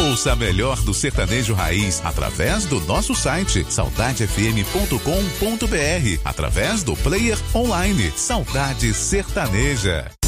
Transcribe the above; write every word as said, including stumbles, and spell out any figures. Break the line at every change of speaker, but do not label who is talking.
Ouça a melhor do sertanejo raiz através do nosso site saudade f m ponto com ponto b r, através do player online Saudade Sertaneja.